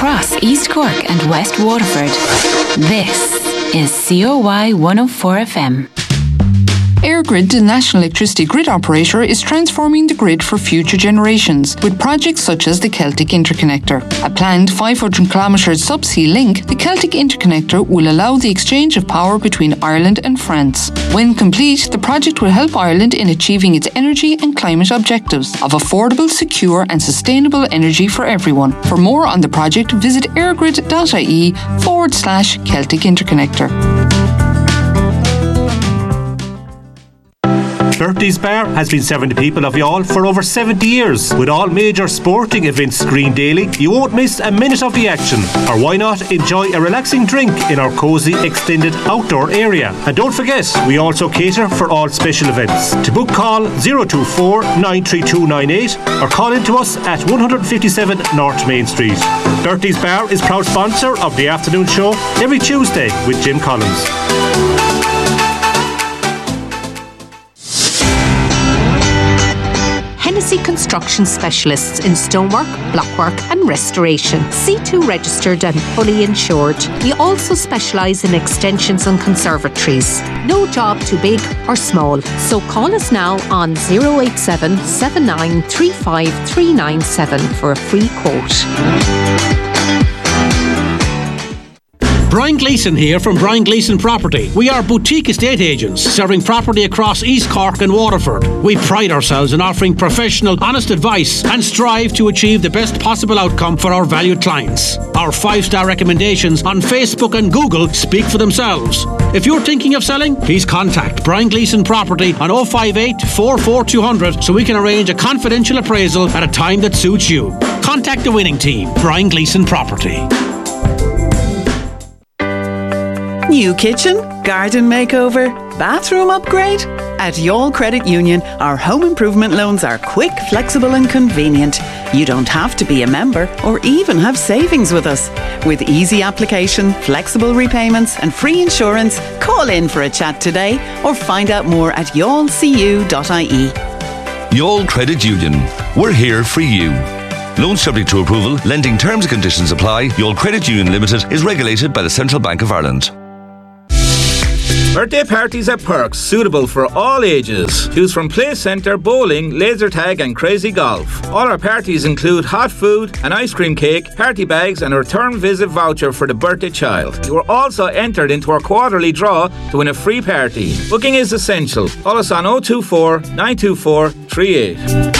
across East Cork and West Waterford. This is COY 104 FM. EirGrid, the national electricity grid operator, is transforming the grid for future generations with projects such as the Celtic Interconnector. A planned 500-kilometre subsea link, the Celtic Interconnector will allow the exchange of power between Ireland and France. When complete, the project will help Ireland in achieving its energy and climate objectives of affordable, secure and sustainable energy for everyone. For more on the project, visit airgrid.ie/Celtic Interconnector. Bertie's Bar has been serving the people of Youghal for over 70 years. With all major sporting events screened daily, you won't miss a minute of the action. Or why not enjoy a relaxing drink in our cosy extended outdoor area. And don't forget, we also cater for all special events. To book, call 024 93298 or call in to us at 157 North Main Street. Bertie's Bar is proud sponsor of the afternoon show every Tuesday with Jim Collins. Hennessy Construction Specialists in stonework, blockwork and restoration. C2 registered and fully insured. We also specialise in extensions and conservatories. No job too big or small. So call us now on 087 7935 397 for a free quote. Brian Gleeson here from Brian Gleeson Property. We are boutique estate agents serving property across East Cork and Waterford. We pride ourselves in offering professional, honest advice and strive to achieve the best possible outcome for our valued clients. Our 5-star recommendations on Facebook and Google speak for themselves. If you're thinking of selling, please contact Brian Gleeson Property on 058 44200 so we can arrange a confidential appraisal at a time that suits you. Contact the winning team, Brian Gleeson Property. New kitchen, garden makeover, bathroom upgrade? At Youghal Credit Union, our home improvement loans are quick, flexible and convenient. You don't have to be a member or even have savings with us. With easy application, flexible repayments and free insurance, call in for a chat today or find out more at youghalcu.ie. Youghal Credit Union. We're here for you. Loans subject to approval, lending terms and conditions apply. Youghal Credit Union Limited is regulated by the Central Bank of Ireland. Birthday parties at Perks, suitable for all ages. Choose from play centre, bowling, laser tag and crazy golf. All our parties include hot food, an ice cream cake, party bags and a return visit voucher for the birthday child. You are also entered into our quarterly draw to win a free party. Booking is essential. Call us on 024 924 38.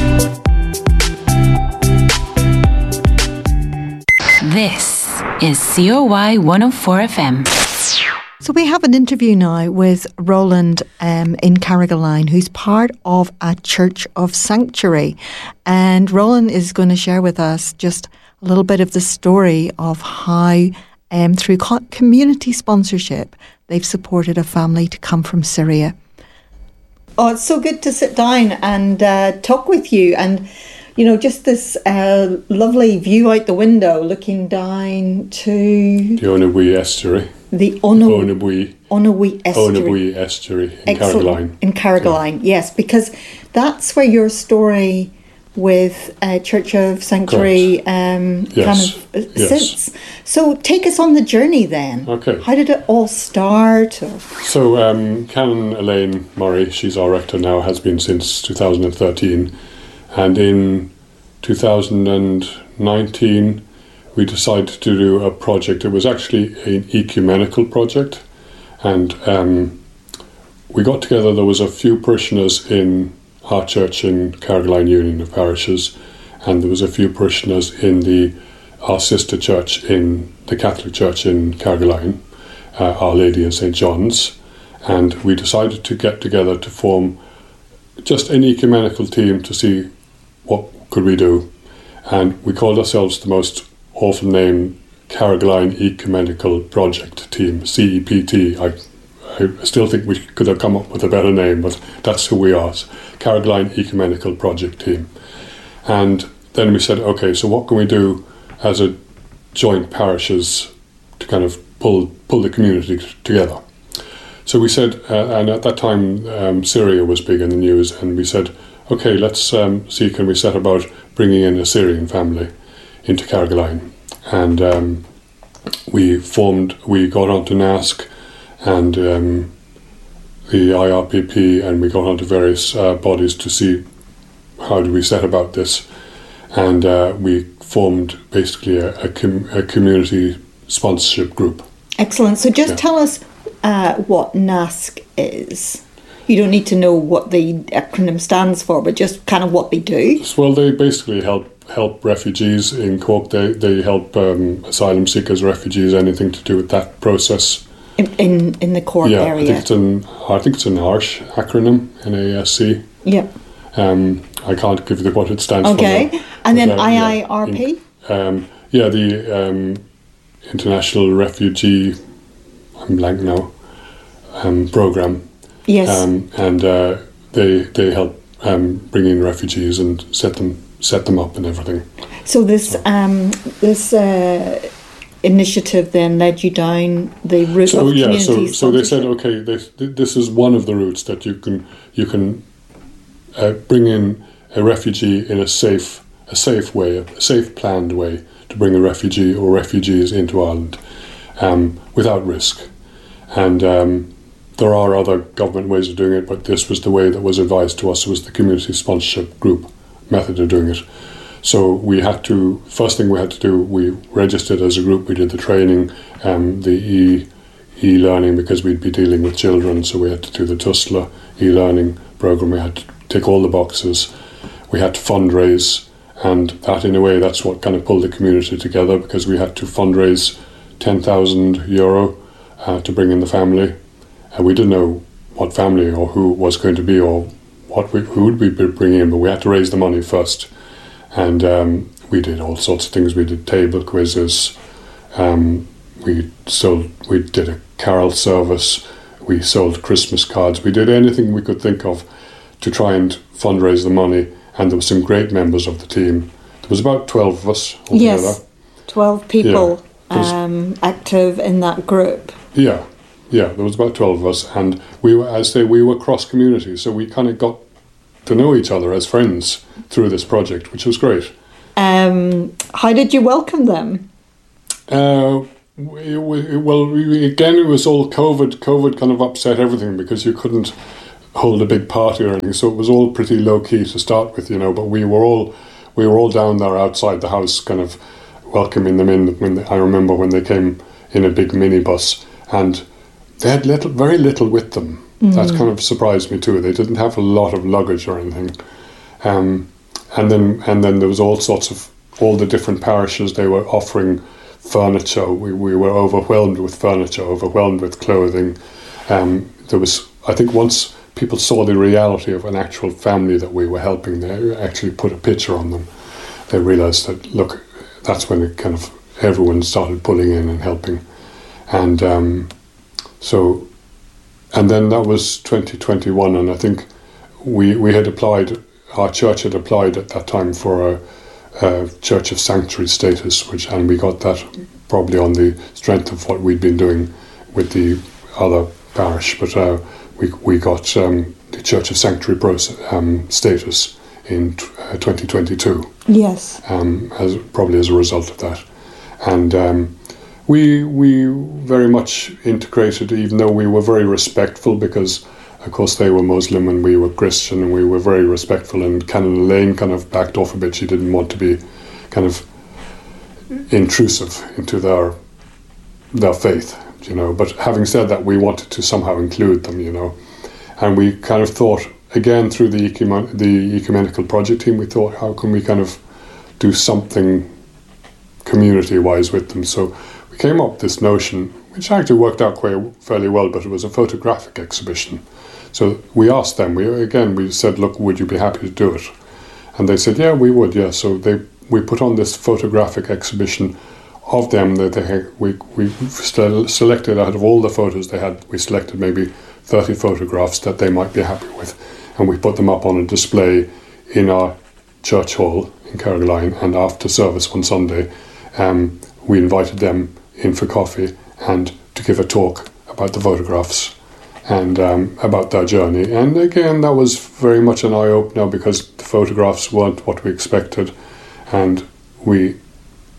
This is COY 104 FM. So we have an interview now with Roland in Carrigaline, who's part of a Church of Sanctuary. And Roland is going to share with us just a little bit of the story of how, through community sponsorship, they've supported a family to come from Syria. Oh, it's so good to sit down and talk with you. And, you know, just this lovely view out the window looking down to the Onabui Estuary. The Onabui Estuary in Carrigaline. In Carrigaline, yes, because that's where your story with Church of Sanctuary sits. So take us on the journey then. Okay. How did it all start? So Canon Elaine Murray, she's our rector now, has been since 2013. And in 2019, we decided to do a project. It was actually an ecumenical project, and we got together. There was a few parishioners in our church in Carrigaline Union of Parishes, and there was a few parishioners in our sister church in the Catholic Church in Carrigaline, Our Lady in St. John's, and we decided to get together to form just an ecumenical team to see what could we do, and we called ourselves the most awful name, Carrigaline Ecumenical Project Team, CEPT. I still think we could have come up with a better name, but that's who we are, Carrigaline Ecumenical Project Team. And then we said, okay, so what can we do as a joint parishes to kind of pull the community together? So we said, and at that time Syria was big in the news, and we said, okay, let's see, can we set about bringing in a Syrian family into Carrigaline? and we got onto NASC and the IRPP, and we got onto various bodies to see how do we set about this, and we formed basically a community sponsorship group. Excellent. So just tell us what NASC is. You don't need to know what the acronym stands for, but just kind of what they do. Well, they basically help refugees in Cork. They help asylum seekers, refugees, anything to do with that process. In the Cork area. I think it's an Irish acronym, NASC. Yeah. I can't give you what it stands for. Okay. And then IIRP? The International Refugee, I'm blank now, program. Yes. And they help bring in refugees and set them up and everything. So this initiative then led you down the route of community sponsorship. So they said, okay, this is one of the routes that you can bring in a refugee in a safe way, a safe planned way to bring a refugee or refugees into Ireland without risk. And there are other government ways of doing it, but this was the way that was advised to us. It was the community sponsorship group method of doing it. So first thing we had to do, we registered as a group, we did the training, the e-learning, because we'd be dealing with children, so we had to do the TUSLA e-learning program, we had to tick all the boxes, we had to fundraise, and that in a way, that's what kind of pulled the community together, because we had to fundraise €10,000 to bring in the family, and we didn't know what family or who it was going to be or who would we be bringing in, but we had to raise the money first. And we did all sorts of things. We did table quizzes. We did a carol service. We sold Christmas cards. We did anything we could think of to try and fundraise the money. And there were some great members of the team. There was about 12 of us altogether. Yes, 12 people active in that group. Yeah, there was about 12 of us, and we were cross community, so we kind of got to know each other as friends through this project, which was great. How did you welcome them? Again, it was all COVID. COVID kind of upset everything because you couldn't hold a big party or anything, so it was all pretty low key to start with, but we were all down there outside the house, kind of welcoming them in. I remember when they came in a big minibus, and they had very little with them. That kind of surprised me too. They didn't have a lot of luggage or anything, and then there was all the different parishes. They were offering furniture. We were overwhelmed with furniture, overwhelmed with clothing. There was, I think, once people saw the reality of an actual family that we were helping, they actually put a picture on them. They realised that, look, that's when it kind of everyone started pulling in and helping, and And then that was 2021, and I think we had applied, our church had applied at that time for a Church of Sanctuary status, and we got that probably on the strength of what we'd been doing with the other parish, but we got the Church of Sanctuary status in 2022. Yes. Probably as a result of that. And we very much integrated, even though we were very respectful, because of course they were Muslim and we were Christian, and we were very respectful, and Canon Elaine kind of backed off a bit. She didn't want to be kind of intrusive into their faith, but having said that, we wanted to somehow include them, and we kind of thought, again, through the ecumenical project team, we thought, how can we kind of do something community-wise with them? So we came up with this notion, which actually worked out fairly well, but it was a photographic exhibition. So we asked them, we said, look, would you be happy to do it? And they said, yeah, we would, yeah. So we put on this photographic exhibition of them that we selected out of all the photos they had. We selected maybe 30 photographs that they might be happy with, and we put them up on a display in our church hall in Carrigaline. And after service one Sunday, we invited them in for coffee and to give a talk about the photographs and about their journey. And again, that was very much an eye-opener, because the photographs weren't what we expected, and we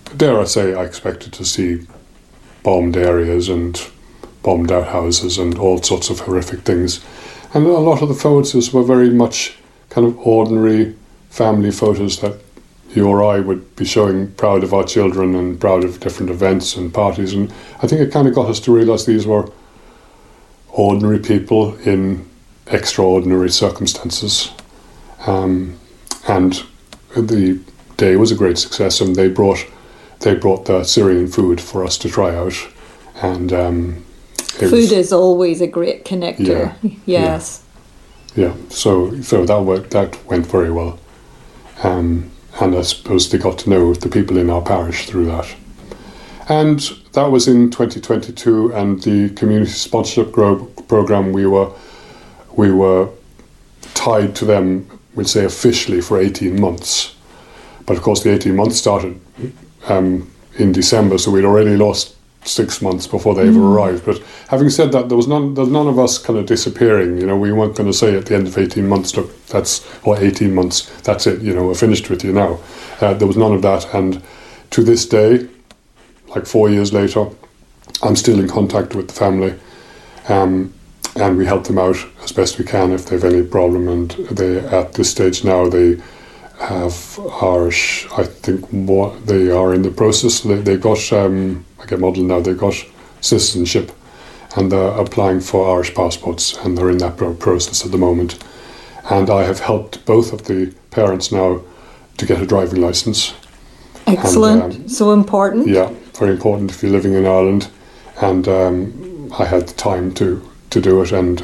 dare I say, I expected to see bombed areas and bombed out houses and all sorts of horrific things. And a lot of the photos were very much kind of ordinary family photos that you or I would be showing, proud of our children and proud of different events and parties. And I think it kind of got us to realise these were ordinary people in extraordinary circumstances. And the day was a great success, and they brought the Syrian food for us to try out. And food is always a great connector. Yeah, yes. Yeah. So that went very well. And I suppose they got to know the people in our parish through that. And that was in 2022, and the community sponsorship program, we were tied to them, we'll say officially, for 18 months. But of course the 18 months started in December, so we'd already lost 6 months before they ever arrived. But having said that, there was none of us kind of disappearing. You know, we weren't going to say at the end of 18 months, look, 18 months, that's it, you know, we're finished with you now. There was none of that, and to this day, like 4 years later, I'm still in contact with the family, and we help them out as best we can if they have any problem. And they, at this stage now, they have Irish, I think they are in the process. They got, I get modelled now, they got citizenship, and they're applying for Irish passports, and they're in that process at the moment. And I have helped both of the parents now to get a driving licence. Excellent. And, so important. Yeah, very important if you're living in Ireland. And I had the time to do it, and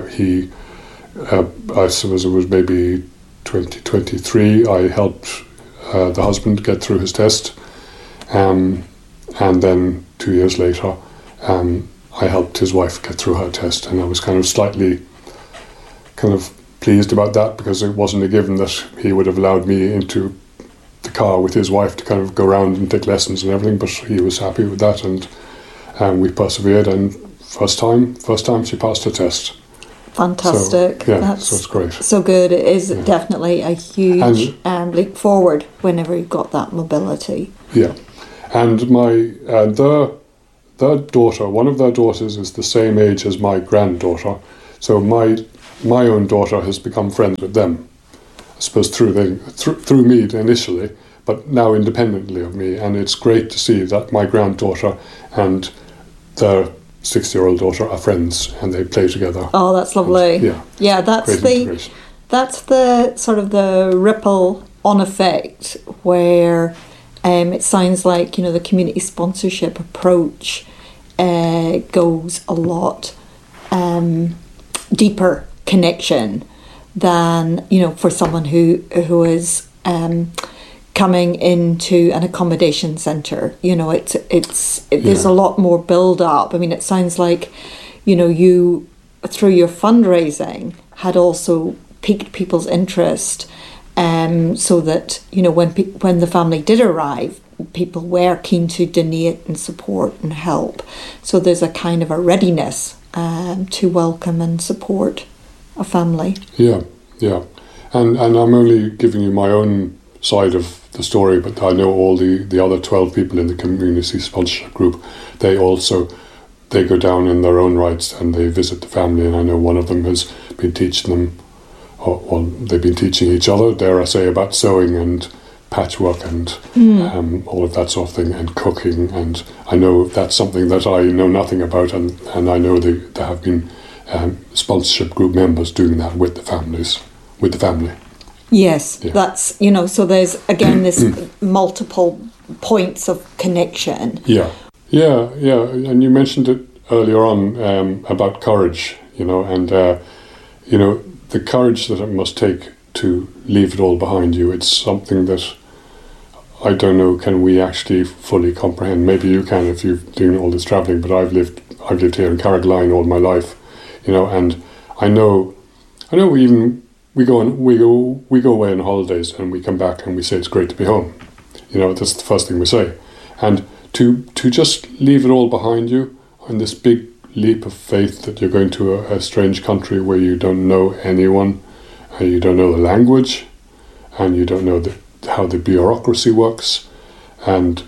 I suppose it was maybe 2023, I helped the husband get through his test, and then 2 years later I helped his wife get through her test, and I was kind of slightly pleased about that, because it wasn't a given that he would have allowed me into the car with his wife to kind of go around and take lessons and everything, but he was happy with that, and we persevered, and first time she passed her test. Fantastic. So it's great. So good. It is definitely a huge leap forward whenever you've got that mobility. Yeah. And my their daughter, one of their daughters, is the same age as my granddaughter. So my own daughter has become friends with them, I suppose through me initially, but now independently of me. And it's great to see that my granddaughter and their 6-year-old daughter are friends, and they play together. Oh, that's lovely. And, that's the sort of the ripple on effect where it sounds like, you know, the community sponsorship approach goes a lot deeper connection than, you know, for someone who is coming into an accommodation centre. You know, there's a lot more build up. I mean, it sounds like, you know, you through your fundraising had also piqued people's interest, so that, you know, when the family did arrive, people were keen to donate and support and help. So there's a kind of a readiness to welcome and support a family. Yeah. And I'm only giving you my own side of the story, but I know all the other 12 people in the community sponsorship group, they go down in their own rights and they visit the family, and I know one of them has been teaching them, they've been teaching each other, dare I say, about sewing and patchwork and all of that sort of thing, and cooking, and I know that's something that I know nothing about, and I know there have been sponsorship group members doing that with the family. Yes, that's, you know, so there's again this multiple points of connection. Yeah, and you mentioned it earlier on about courage, you know, and you know, the courage that it must take to leave it all behind you. It's something that I don't know, can we actually fully comprehend? Maybe you can if you're doing all this travelling, but I've lived here in Carrigaline all my life, you know, and I know we go away on holidays and we come back and we say it's great to be home. You know, that's the first thing we say. And to just leave it all behind you on this big leap of faith that you're going to a strange country where you don't know anyone, and you don't know the language, and you don't know how the bureaucracy works, and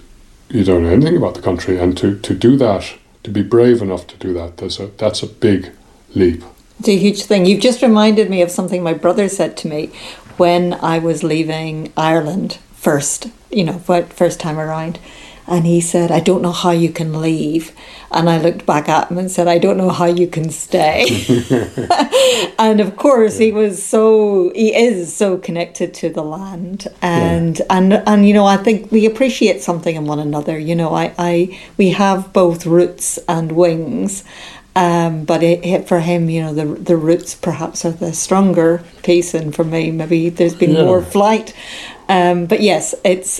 you don't know anything about the country, and to do that, to be brave enough to do that, that's a big leap. It's a huge thing. You've just reminded me of something my brother said to me when I was leaving Ireland first time around. And he said, "I don't know how you can leave." And I looked back at him and said, "I don't know how you can stay." And of course, he is so connected to the land. And I think we appreciate something in one another. We have both roots and wings. But for him, the roots perhaps are the stronger piece. And for me, maybe there's been more flight. But yes, it's...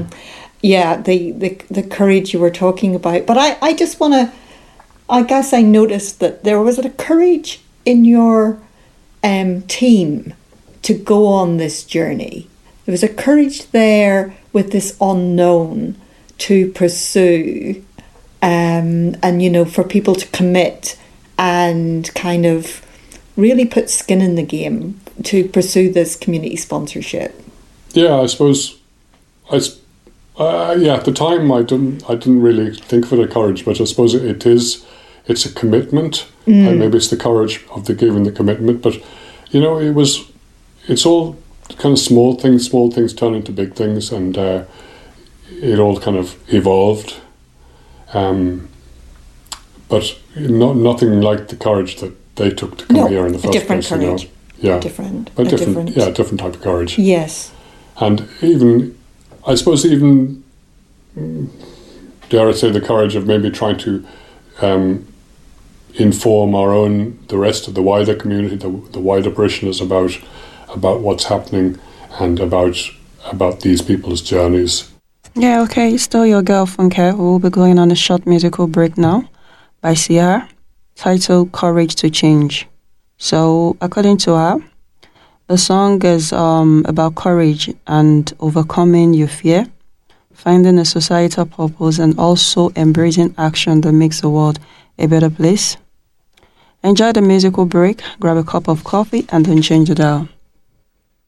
the courage you were talking about. But I just want to, I guess I noticed that there was a courage in your team to go on this journey. There was a courage there with this unknown to pursue, and for people to commit and kind of really put skin in the game to pursue this community sponsorship. Yeah, I suppose at the time I didn't really think of it as courage, but I suppose it's a commitment, and maybe it's the courage of giving the commitment. But it's all kind of small things turn into big things, and it all kind of evolved. But nothing like the courage that they took to come here in the first place. Courage. Different type of courage. Yes. And I suppose dare I say, the courage of maybe trying to inform the rest of the wider community, the wider parishioners about what's happening and about these people's journeys. Yeah, okay. Still your girl Funke. We'll be going on a short musical break now by Ciara, titled "Courage to Change." So, according to her, the song is about courage and overcoming your fear, finding a societal purpose, and also embracing action that makes the world a better place. Enjoy the musical break, grab a cup of coffee, and then change it out.